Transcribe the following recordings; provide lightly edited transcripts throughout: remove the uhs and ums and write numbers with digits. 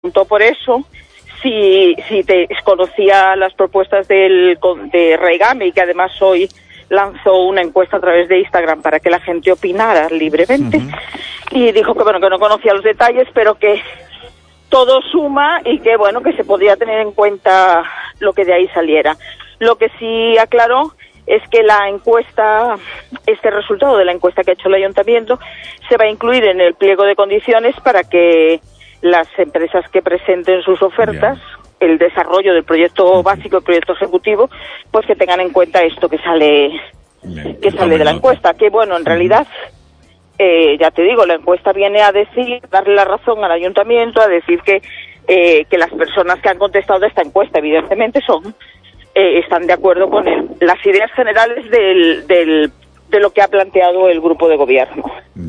preguntó por eso, si te conocía las propuestas de Reigami, que además hoy lanzó una encuesta a través de Instagram para que la gente opinara libremente, y dijo que no conocía los detalles, pero que todo suma y que que se podía tener en cuenta lo que de ahí saliera. Lo que sí aclaró es que la encuesta, este resultado de la encuesta que ha hecho el ayuntamiento, se va a incluir en el pliego de condiciones para que las empresas que presenten sus ofertas, el desarrollo del proyecto básico y proyecto ejecutivo, pues que tengan en cuenta esto que sale de la encuesta. Que en realidad, ya te digo, la encuesta viene a darle la razón al ayuntamiento, a decir que las personas que han contestado esta encuesta, evidentemente, están de acuerdo con las ideas generales de lo que ha planteado el grupo de gobierno.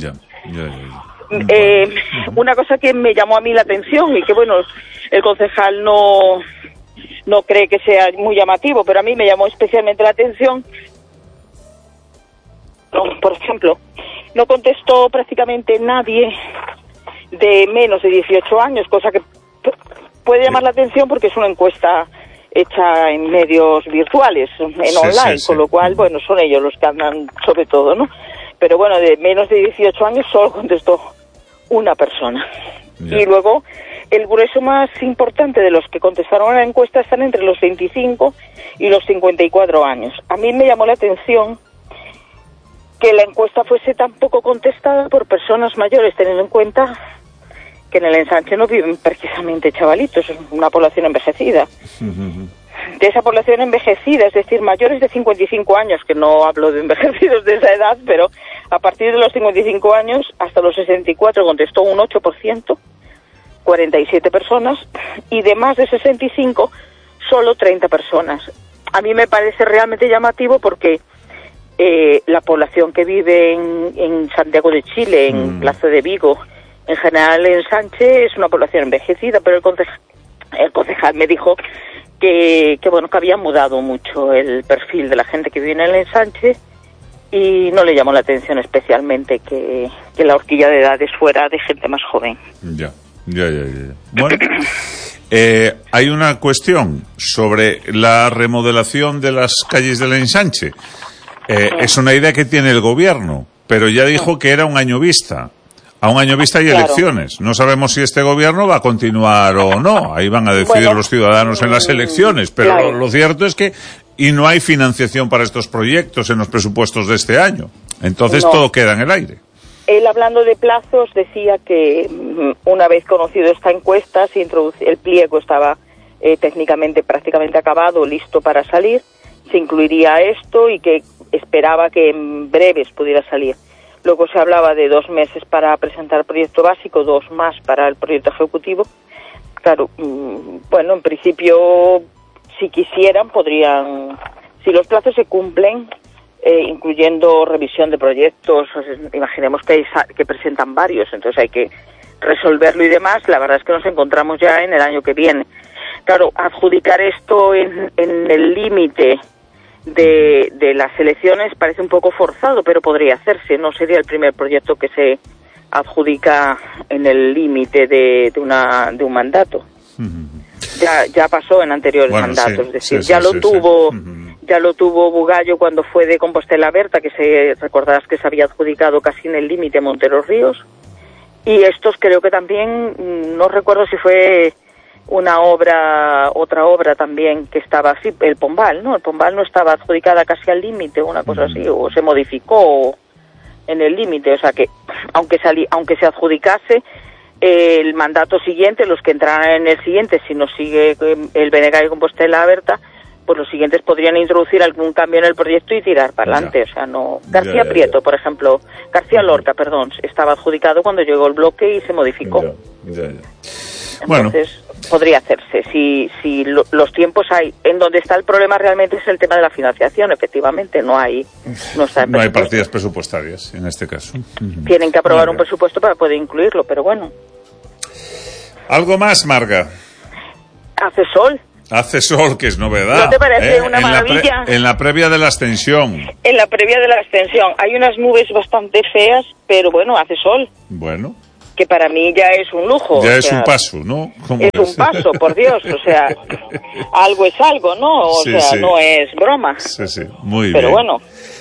Una cosa que me llamó a mí la atención y que el concejal no cree que sea muy llamativo, pero a mí me llamó especialmente la atención. Por ejemplo, no contestó prácticamente nadie de menos de 18 años, cosa que puede llamar la atención porque es una encuesta hecha en medios virtuales, online, con lo cual, son ellos los que andan sobre todo, ¿no? Pero de menos de 18 años solo contestó una persona. Y luego, el grueso más importante de los que contestaron a la encuesta están entre los 25 y los 54 años. A mí me llamó la atención que la encuesta fuese tan poco contestada por personas mayores, teniendo en cuenta que en el ensanche no viven precisamente chavalitos, es una población envejecida. De esa población envejecida, es decir, mayores de 55 años, que no hablo de envejecidos de esa edad, pero a partir de los 55 años hasta los 64 contestó un 8%, 47 personas, y de más de 65, solo 30 personas. A mí me parece realmente llamativo porque la población que vive en Santiago de Chile, en Plaza de Vigo, en general en Sánchez, es una población envejecida, pero el concejal me dijo que había mudado mucho el perfil de la gente que vive en el ensanche y no le llamó la atención especialmente que la horquilla de edades fuera de gente más joven. Ya. Bueno, hay una cuestión sobre la remodelación de las calles del ensanche. Es una idea que tiene el gobierno, pero ya dijo que era un año vista. A un año vista hay elecciones. No sabemos si este gobierno va a continuar o no. Ahí van a decidir los ciudadanos en las elecciones. Pero lo cierto es que no hay financiación para estos proyectos en los presupuestos de este año. Entonces todo queda en el aire. Él, hablando de plazos, decía que una vez conocido esta encuesta, el pliego estaba técnicamente prácticamente acabado, listo para salir, se incluiría esto y que esperaba que en breves pudiera salir. Luego se hablaba de 2 meses para presentar el proyecto básico, 2 más para el proyecto ejecutivo. Claro, en principio, si quisieran, podrían, si los plazos se cumplen, incluyendo revisión de proyectos, imaginemos que presentan varios, entonces hay que resolverlo y demás. La verdad es que nos encontramos ya en el año que viene. Claro, adjudicar esto en el límite de las elecciones parece un poco forzado, pero podría hacerse. No sería el primer proyecto que se adjudica en el límite de un mandato. Ya pasó en anteriores mandatos, es decir, ya lo tuvo Bugallo cuando fue de Compostela Berta, que recordarás que se había adjudicado casi en el límite Montero Ríos, y estos creo que también, no recuerdo si fue otra obra también que estaba así, el Pombal, ¿no? El Pombal no estaba adjudicada casi al límite, una cosa así, o se modificó en el límite, o sea que aunque se adjudicase el mandato siguiente, los que entraran en el siguiente, si no sigue el BNG y Compostela Berta, pues los siguientes podrían introducir algún cambio en el proyecto y tirar para adelante, o sea, no. García Prieto, por ejemplo, García Lorca, perdón, estaba adjudicado cuando llegó el bloque y se modificó. Entonces, podría hacerse. Si los tiempos hay. En donde está el problema realmente es el tema de la financiación, efectivamente. No hay partidas presupuestarias en este caso. Tienen que aprobar un presupuesto para poder incluirlo, pero bueno. ¿Algo más, Marga? Hace sol, que es novedad. ¿No te parece una maravilla? En la previa de la extensión. En la previa de la extensión. Hay unas nubes bastante feas, pero hace sol. Bueno. que para mí ya es un lujo. Ya es un paso, ¿no? Es un paso, por Dios, o sea, algo es algo, ¿no? O sea, no es broma. Sí, muy bien. Pero bueno.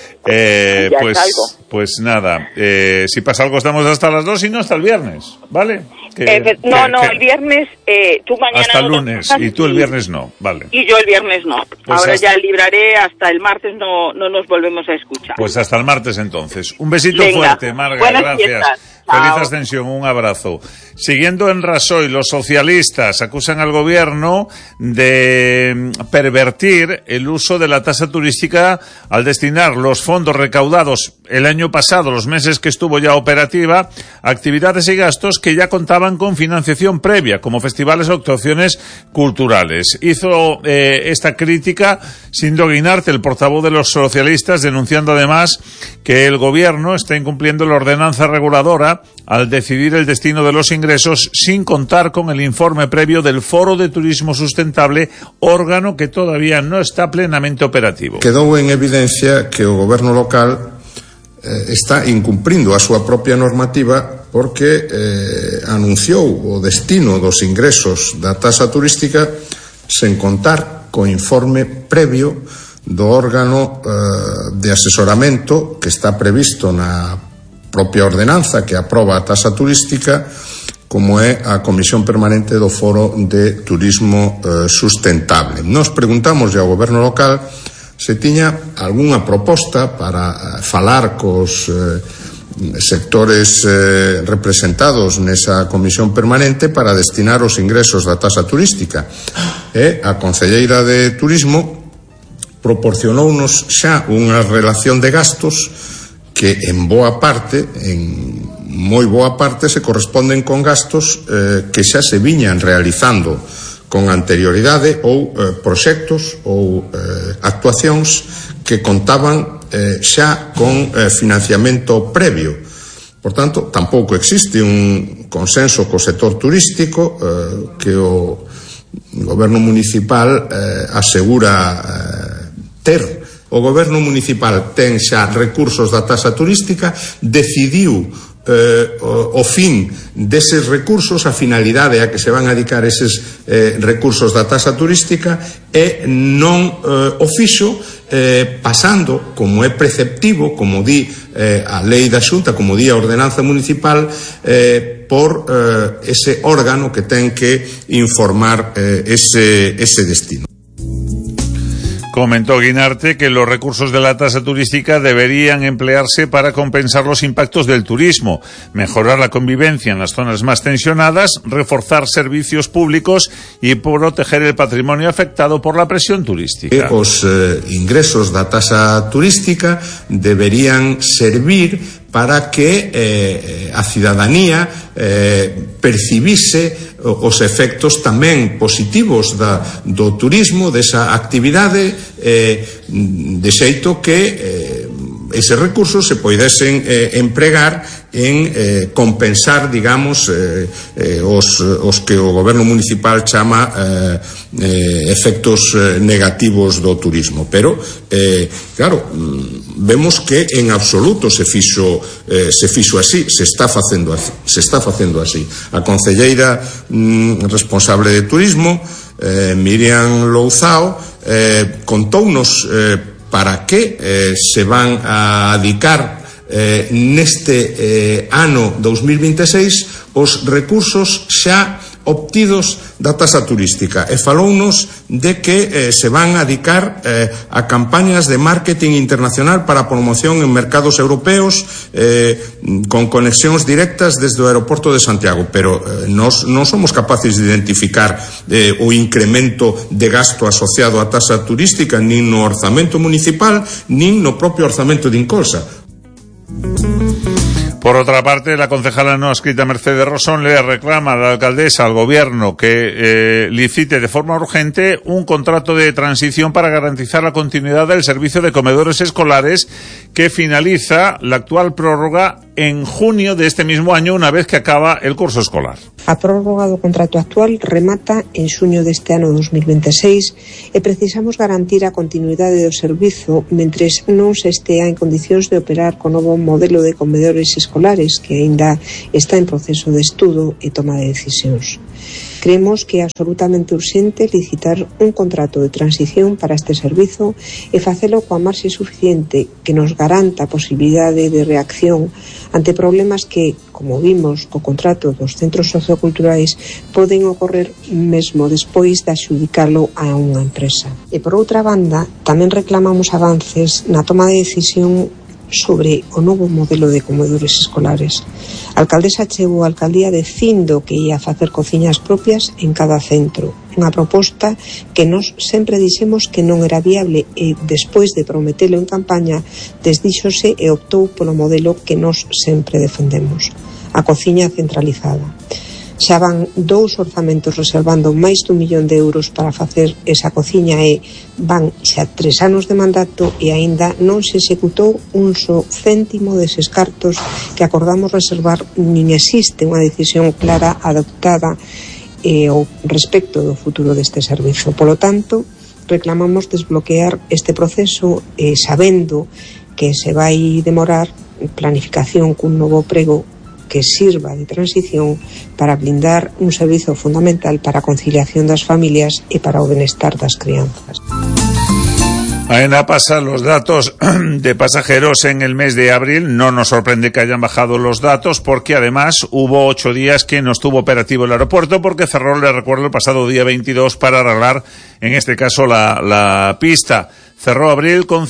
Pues nada, si pasa algo estamos hasta las 2 y no hasta el viernes, ¿vale? El viernes, tú mañana hasta el lunes y tú el viernes no, vale. Y yo el viernes no. Pues ahora ya libraré, hasta el martes no nos volvemos a escuchar. Pues hasta el martes entonces. Un besito fuerte, Marga, buenas gracias. Fiestas. Feliz Ascensión, un abrazo. Siguiendo en Rasoy, los socialistas acusan al gobierno de pervertir el uso de la tasa turística al destinar los fondos recaudados el año pasado, los meses que estuvo ya operativa, a actividades y gastos que ya contaban con financiación previa, como festivales o actuaciones culturales. Hizo esta crítica Sindro Guinarte, el portavoz de los socialistas, denunciando además que el gobierno está incumpliendo la ordenanza reguladora al decidir el destino de los ingresos sin contar con el informe previo del Foro de Turismo Sustentable, órgano que todavía no está plenamente operativo. Quedou en evidencia que o goberno local está incumprindo a súa propia normativa porque anunciou o destino dos ingresos da taxa turística sen contar co informe previo do órgano de asesoramento que está previsto na propia ordenanza que aproba a taxa turística, como é a Comisión Permanente do Foro de Turismo Sustentable. Nos preguntamos ao goberno local se tiña algunha proposta para falar cos sectores representados nesa Comisión Permanente para destinar os ingresos da taxa turística. E a concelleira de Turismo proporcionounos xa unha relación de gastos que en moi boa parte se corresponden con gastos que xa se viñan realizando con anterioridade ou proxectos ou actuacións que contaban xa con financiamento previo. Por tanto, tampouco existe un consenso co sector turístico que o goberno municipal asegura ter. O goberno municipal ten xa recursos da taxa turística, decidiu o fin deses recursos, a finalidade a que se van a dedicar eses recursos da taxa turística e non o fixo pasando, como é preceptivo, como di a lei da Xunta, como di a ordenanza municipal, por ese órgano que ten que informar ese destino. Comentó Guinarte que los recursos de la tasa turística deberían emplearse para compensar los impactos del turismo, mejorar la convivencia en las zonas más tensionadas, reforzar servicios públicos y proteger el patrimonio afectado por la presión turística. Os ingresos da tasa turística deberían servir para que a cidadanía percibise os efectos tamén positivos do turismo, desa actividade, de xeito que eses recursos se poidesen empregar en compensar, digamos, os que o goberno municipal chama efectos negativos do turismo. Pero, claro, vemos que en absoluto se fixo así, se está facendo así. A concelleira responsable de turismo, Miriam Louzao, contounos para que se van a dedicar neste ano 2026 os recursos xa obtidos da tasa turística e falounos de que se van a dedicar a campañas de marketing internacional para promoción en mercados europeos con conexións directas desde o aeroporto de Santiago, pero nós non somos capaces de identificar o incremento de gasto asociado á tasa turística nin no orzamento municipal nin no propio orzamento de Incolsa. Por otra parte, la concejala no adscrita Mercedes Rosón le reclama a la alcaldesa, al gobierno, que licite de forma urgente un contrato de transición para garantizar la continuidad del servicio de comedores escolares que finaliza la actual prórroga en junio de este mismo año, una vez que acaba el curso escolar. A prórroga do contrato actual remata en xuño deste ano 2026 e precisamos garantir a continuidade do servizo mentres non se estea en condicións de operar co novo modelo de comedores escolares que aínda está en proceso de estudo e toma de decisións. Creemos que é absolutamente urxente licitar un contrato de transición para este servizo e facelo coa marxe suficiente que nos garanta a posibilidade de reacción ante problemas que, como vimos co contrato dos centros socioculturais, poden ocorrer mesmo despois de adxudicalo a unha empresa. E por outra banda, tamén reclamamos avances na toma de decisión sobre o novo modelo de comedores escolares. A alcaldesa chegou á alcaldía dicindo que ia facer cociñas propias en cada centro. Unha proposta que nós sempre dixemos que non era viable e despois de prometelo en campaña desdíxose e optou polo modelo que nós sempre defendemos, a cociña centralizada. Xa van 2 orzamentos reservando máis d'1 millón de euros para facer esa cociña e van xa 3 anos de mandato e aínda non se executou un só céntimo deses cartos que acordamos reservar, nin existe unha decisión clara adoptada ao respecto do futuro deste servizo. Polo tanto, reclamamos desbloquear este proceso sabendo que se vai demorar planificación cun novo prego que sirva de transición para blindar un servizo fundamental para a conciliación das familias e para o benestar das crianzas. AENA pasa los datos de pasajeros en el mes de abril. No nos sorprende que hayan bajado los datos porque además hubo 8 días que no estuvo operativo el aeropuerto porque cerró, le recuerdo, el pasado día 22 para arreglar, en este caso, la pista. Cerró abril con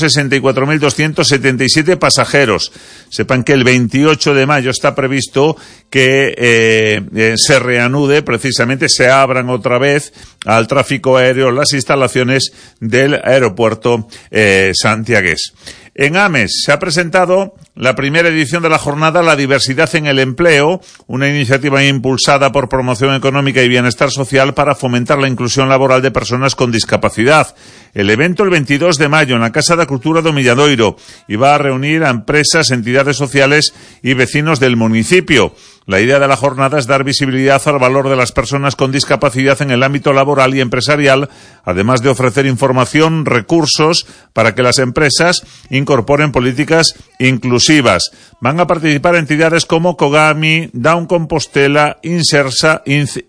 164.277 pasajeros. Sepan que el 28 de mayo está previsto que se reanude, precisamente se abran otra vez al tráfico aéreo las instalaciones del aeropuerto santiagués. En Ames se ha presentado la primera edición de la jornada La diversidad en el empleo, una iniciativa impulsada por Promoción Económica y Bienestar Social para fomentar la inclusión laboral de personas con discapacidad. El evento el 22 de mayo en la Casa da Cultura do Milladoiro y va a reunir a empresas, entidades sociales y vecinos del municipio. La idea de la jornada es dar visibilidad al valor de las personas con discapacidad en el ámbito laboral y empresarial, además de ofrecer información, recursos para que las empresas incorporen políticas inclusivas. Van a participar entidades como Cogami, Down Compostela, Inserta,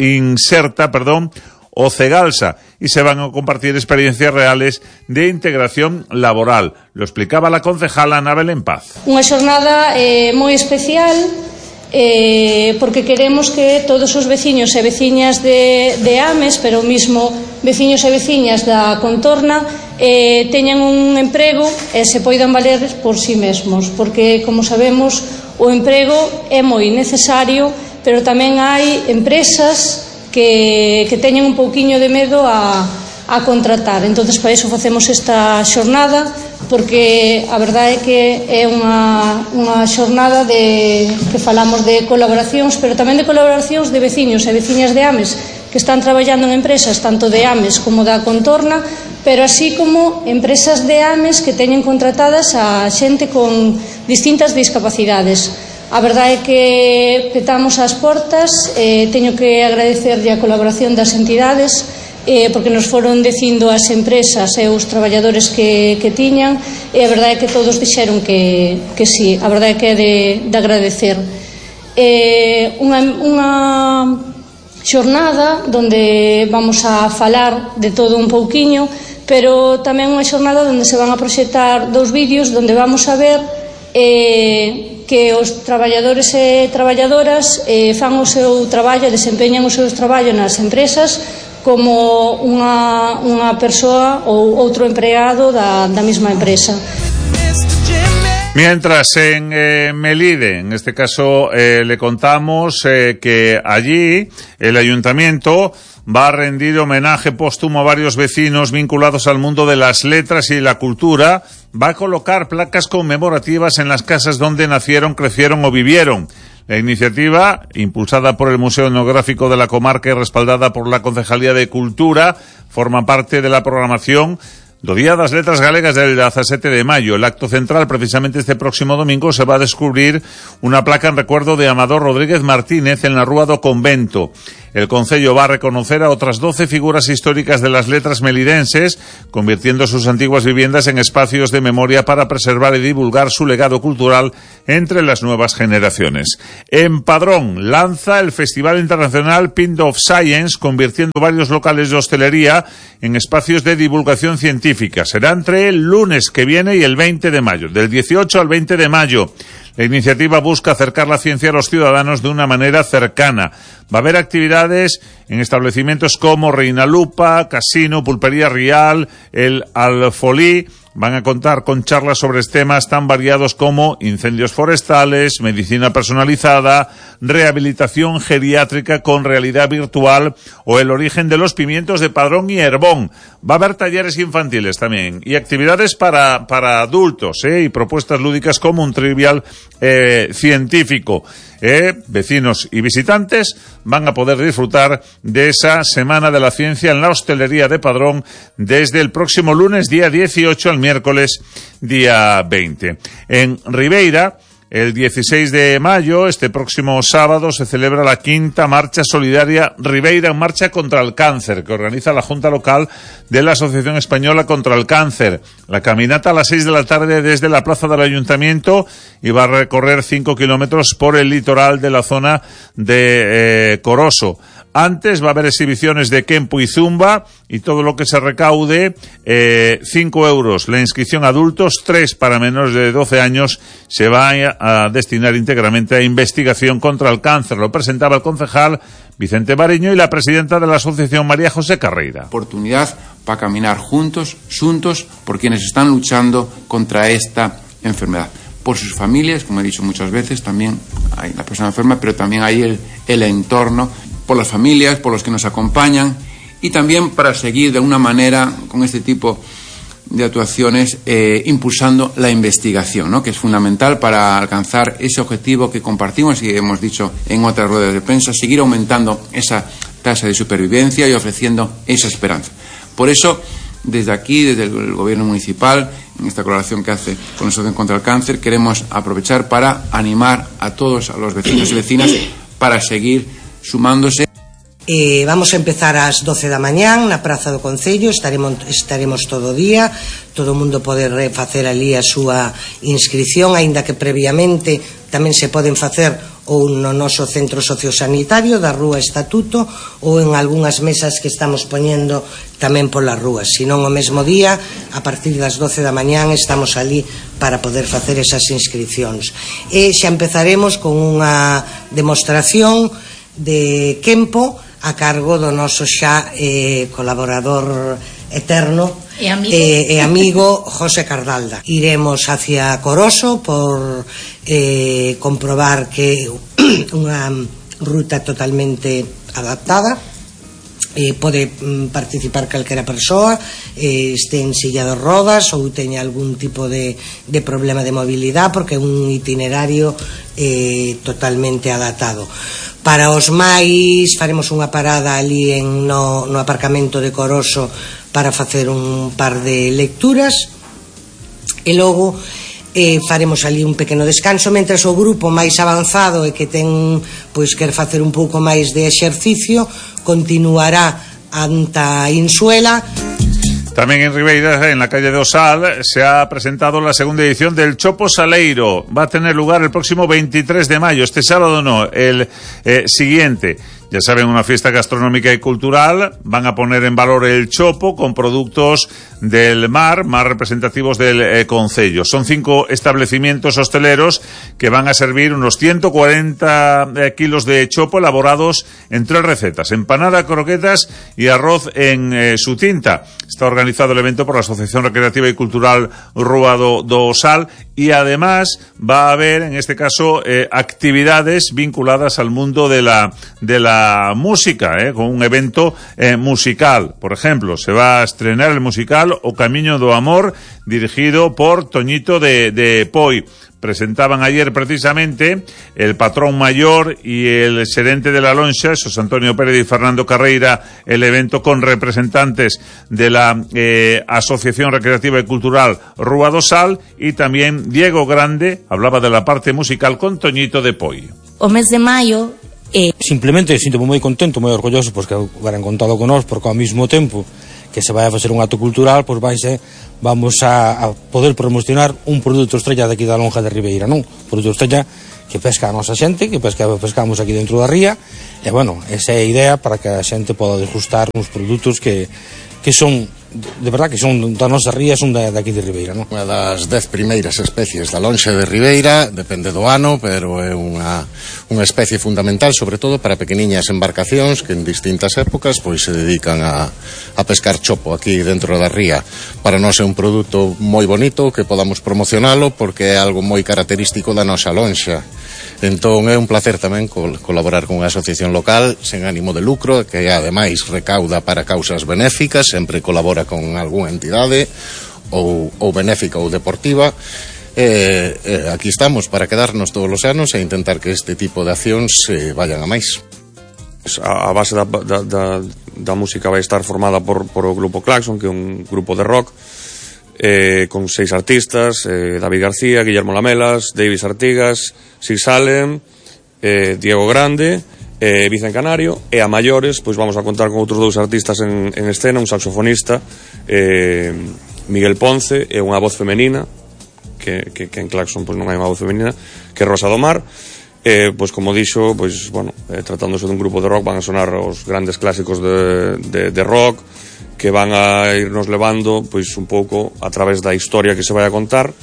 o Cegalsa, y se van a compartir experiencias reales de integración laboral. Lo explicaba la concejala Ana Belén Paz. Unha xornada moi especial porque queremos que todos os veciños e veciñas de Ames, pero mismo veciños e veciñas da contorna, teñan un emprego e se poidan valer por si mesmos, porque, como sabemos, o emprego é moi necesario, pero tamén hai empresas que teñen un pouquiño de medo a contratar. Entonces, para iso facemos esta xornada, porque a verdade é que é unha xornada que falamos de colaboracións, pero tamén de colaboracións de veciños e veciñas de Ames que están traballando en empresas tanto de Ames como da contorna, pero así como empresas de Ames que teñen contratadas a xente con distintas discapacidades. A verdade é que petamos as portas, teño que agradecerlle a colaboración das entidades, porque nos foron dicindo as empresas e os traballadores que tiñan, e a verdade é que todos dixeron que sí, a verdade é que é de agradecer. Unha xornada onde vamos a falar de todo un pouquiño, pero tamén unha xornada onde se van a proxectar 2 vídeos onde vamos a ver que os traballadores e traballadoras fan o seu traballo, desempeñan o seu traballo nas empresas como unha persoa ou outro empleado da mesma empresa. Mientras en Melide, en este caso, le contamos que allí el ayuntamiento va a rendir homenaje póstumo a varios vecinos vinculados al mundo de las letras y la cultura. Va a colocar placas conmemorativas en las casas donde nacieron, crecieron o vivieron. La iniciativa, impulsada por el Museo Etnográfico de la Comarca y respaldada por la Concejalía de Cultura, forma parte de la programación do Día das Letras Galegas del 17 de mayo. El acto central, precisamente este próximo domingo, se va a descubrir una placa en recuerdo de Amador Rodríguez Martínez en la Rúa do Convento. El Concello va a reconocer a otras 12 figuras históricas de las letras melidenses, convirtiendo sus antiguas viviendas en espacios de memoria para preservar y divulgar su legado cultural entre las nuevas generaciones. En Padrón lanza el Festival Internacional Pint of Science, convirtiendo varios locales de hostelería en espacios de divulgación científica. Será entre el lunes que viene y el 20 de mayo, del 18 al 20 de mayo. La iniciativa busca acercar la ciencia a los ciudadanos de una manera cercana. Va a haber actividades en establecimientos como Reina Lupa, Casino, Pulpería Rial, el Alfolí. Van a contar con charlas sobre temas tan variados como incendios forestales, medicina personalizada, rehabilitación geriátrica con realidad virtual o el origen de los pimientos de Padrón y Herbón. Va a haber talleres infantiles también y actividades para adultos, y propuestas lúdicas como un trivial científico. Vecinos y visitantes van a poder disfrutar de esa Semana de la Ciencia en la hostelería de Padrón desde el próximo lunes, día 18, al miércoles, día 20. En Ribeira, el 16 de mayo, este próximo sábado, se celebra la 5ª Marcha Solidaria Ribeira en Marcha contra el Cáncer, que organiza la Junta Local de la Asociación Española contra el Cáncer. La caminata a las 6 de la tarde desde la plaza del Ayuntamiento y va a recorrer 5 kilómetros por el litoral de la zona de Coroso. Antes va a haber exhibiciones de Kempo y Zumba y todo lo que se recaude, 5 euros. La inscripción a adultos, 3 para menores de 12 años, se va a destinar íntegramente a investigación contra el cáncer. Lo presentaba el concejal Vicente Bariño y la presidenta de la asociación, María José Carreira. Oportunidad para caminar juntos por quienes están luchando contra esta enfermedad. Por sus familias, como he dicho muchas veces, también hay la persona enferma, pero también hay el entorno, por las familias, por los que nos acompañan y también para seguir de una manera con este tipo de actuaciones impulsando la investigación, ¿no?, que es fundamental para alcanzar ese objetivo que compartimos y hemos dicho en otras ruedas de prensa, seguir aumentando esa tasa de supervivencia y ofreciendo esa esperanza. Por eso, desde aquí, desde el Gobierno municipal, en esta colaboración que hace con la Asociación contra el Cáncer, queremos aprovechar para animar a todos, a los vecinos y vecinas, para seguir sumándose. Vamos a empezar ás 12 da mañán na Praza do Concello, estaremos todo o día, todo o mundo poder facer ali a súa inscripción, aínda que previamente tamén se poden facer ou no noso centro sociosanitario da Rúa Estatuto ou en algunhas mesas que estamos poñendo tamén polas rúas, senón o mesmo día a partir das 12 da mañán estamos ali para poder facer esas inscripcións. E xa empezaremos con unha demostración de Kempo a cargo do noso xa colaborador eterno e amigo José Cardalda. Iremos hacia Coroso por comprobar que unha ruta totalmente adaptada, pode participar calquera persoa, este en silla de rodas ou teña algún tipo de problema de mobilidade, porque é un itinerario totalmente adaptado. Para os máis faremos unha parada ali no aparcamento de Coroso para facer un par de lecturas e logo faremos ali un pequeno descanso mentras o grupo máis avanzado e que ten quer facer un pouco máis de exercicio continuará anta Insuela. También en Ribeira, en la calle de Osal, se ha presentado la segunda edición del Chopo Saleiro. Va a tener lugar el próximo 23 de mayo, este sábado no, el siguiente. Ya saben, una fiesta gastronómica y cultural. Van a poner en valor el chopo con productos del mar, más representativos del concello. Son 5 establecimientos hosteleros que van a servir unos 140 kilos de chopo elaborados en 3 recetas: empanada, croquetas y arroz en su tinta. Está organizado el evento por la Asociación Recreativa y Cultural Rúa do Sal y además va a haber, en este caso, actividades vinculadas al mundo de la música, con un evento musical. Por ejemplo, se va a estrenar el musical O Camiño do Amor, dirigido por Toñito de Poi. presentaban ayer precisamente el patrón mayor y el gerente de la Lonxa, José Antonio Pérez y Fernando Carreira, el evento con representantes de la Asociación Recreativa y Cultural Rúa do Sal, y también Diego Grande hablaba de la parte musical con Toñito de Poi. O mes de maio simplemente sinto-me moi contento, moi orgulloso, pois que hubieran contado con nós, porque ao mesmo tempo que se vai a facer un acto cultural, pois vamos a poder promocionar un produto estrella daqui da Lonja de Ribeira, non? Produto estrella que pesca a nosa xente, que pescamos aquí dentro da ría, e bueno, esa é a idea para que a xente poda degustar uns produtos que son de verdad que son da nosa ría, son daqui de Ribeira, non? Unha das 10 primeiras especies da Lonxa de Ribeira, depende do ano, pero é unha especie fundamental, sobre todo para pequeniñas embarcacións que en distintas épocas pois se dedican a pescar chopo aquí dentro da ría. Para nós é un produto moi bonito que podamos promocionalo porque é algo moi característico da nosa Lonxa. Entón é un placer tamén colaborar con unha asociación local sen ánimo de lucro, que ademais recauda para causas benéficas, sempre colabora con algunha entidade ou benéfica ou deportiva. Aquí estamos para quedarnos todos os anos e intentar que este tipo de accións vayan a máis. A base da música vai estar formada por o Grupo Claxon, que é un grupo de rock con 6 artistas, David García, Guillermo Lamelas, Davis Artigas, Six Allen, Diego Grande, Vicen Canario, e a maiores pois vamos a contar con outros 2 artistas en escena, un saxofonista, Miguel Ponce, e unha voz femenina que en Claxon pois non hai unha voz femenina, que é Rosa do Mar. Pois como dixo, pois bueno, tratándose dun grupo de rock van a sonar os grandes clásicos de rock que van a irnos levando pois un pouco a través da historia que se vai a contar,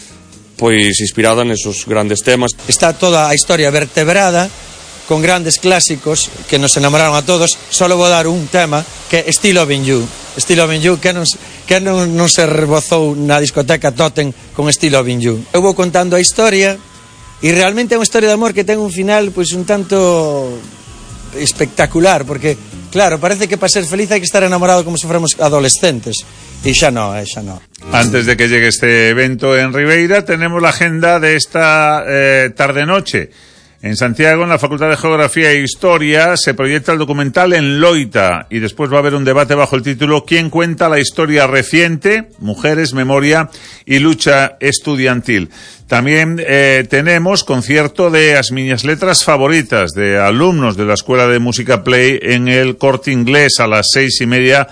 pois inspirada nesos grandes temas. Está toda a historia vertebrada con grandes clásicos que nos enamoraron a todos. Solo vou dar un tema que é Still Loving You. Still Loving You, que non se rebozou na discoteca Totem con Still Loving You. Eu vou contando a historia e realmente é unha historia de amor que ten un final pois un tanto espectacular, porque claro, parece que para ser feliz hai que estar enamorado como se fuéramos adolescentes, e xa no. Antes de que llegue este evento en Ribeira, tenemos la agenda de esta tarde-noche. En Santiago, en la Facultad de Geografía e Historia, se proyecta el documental En Loita, y después va a haber un debate bajo el título ¿Quién cuenta la historia reciente? Mujeres, memoria y lucha estudiantil. También tenemos concierto de As Miñas Letras Favoritas, de alumnos de la Escuela de Música Play en el Corte Inglés a las 6:30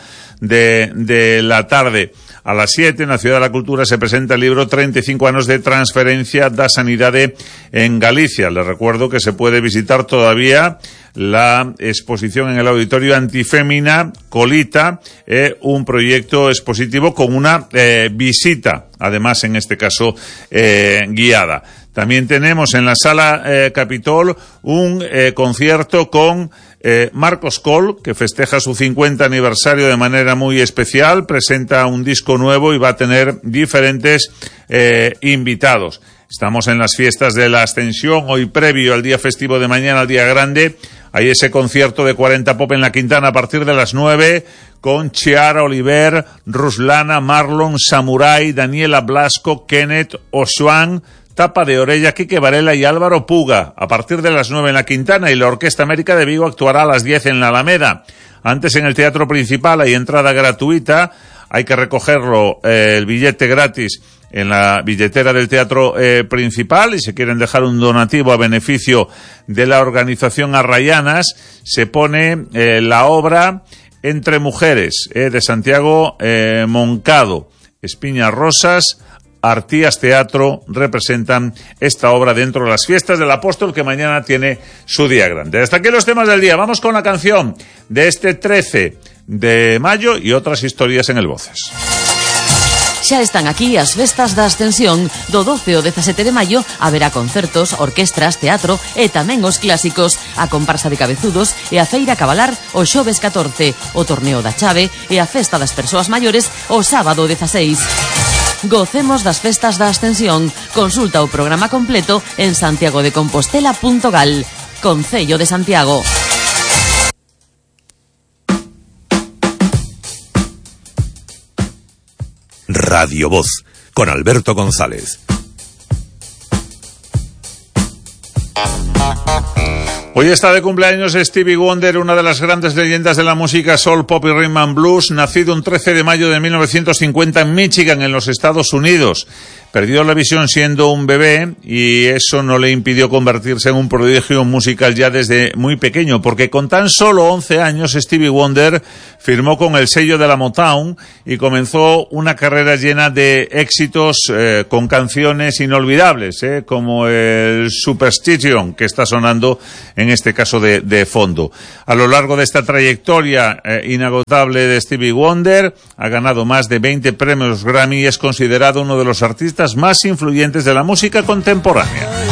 de la tarde. A las 7, en la Ciudad de la Cultura, se presenta el libro 35 anos de transferencia da sanidade en Galicia. Les recuerdo que se puede visitar todavía la exposición en el Auditorio Antifémina Colita, un proyecto expositivo con una visita, además en este caso guiada. También tenemos en la Sala Capitol un concierto con Marcos Coll, que festeja su 50 aniversario de manera muy especial, presenta un disco nuevo y va a tener diferentes invitados. Estamos en las fiestas de la Ascensión, hoy previo al día festivo de mañana, al día grande. Hay ese concierto de 40 Pop en la Quintana a partir de las 9, con Chiara Oliver, Ruslana, Marlon, Samurai, Daniela Blasco, Kenneth, Oshuan, Tapa de Orella, Quique Varela y Álvaro Puga, a partir de las 9 en la Quintana, y la Orquesta América de Vigo actuará a las 10 en la Alameda. Antes en el Teatro Principal hay entrada gratuita, hay que recogerlo, el billete gratis en la billetera del Teatro Principal, y si quieren dejar un donativo a beneficio de la organización Arrayanas, se pone la obra Entre Mujeres, de Santiago Moncado. Espiñas Rosas, Artías Teatro representan esta obra dentro de las fiestas del Apóstol, que mañana tiene su día grande. Hasta aquí los temas del día. Vamos con la canción de este 13 de mayo y otras historias en el Voces. Xa están aquí as festas da Ascensión. Do 12 ao 17 de maio haberá concertos, orquestras, teatro e tamén os clásicos, a comparsa de cabezudos e a feira cabalar o xoves 14, o torneo da chave e a festa das persoas maiores o sábado 16. Gocemos das festas da Ascensión. Consulta o programa completo en santiagodecompostela.gal. Concello de Santiago. Radio Voz, con Alberto González. Hoy está de cumpleaños Stevie Wonder, una de las grandes leyendas de la música soul, pop y rhythm and blues, nacido un 13 de mayo de 1950 en Michigan, en los Estados Unidos. Perdió la visión siendo un bebé y eso no le impidió convertirse en un prodigio musical ya desde muy pequeño, porque con tan solo 11 años Stevie Wonder firmó con el sello de la Motown y comenzó una carrera llena de éxitos con canciones inolvidables, como el Superstition, que está sonando en este caso de fondo. A lo largo de esta trayectoria inagotable de Stevie Wonder, ha ganado más de 20 premios Grammy y es considerado uno de los artistas más influyentes de la música contemporánea.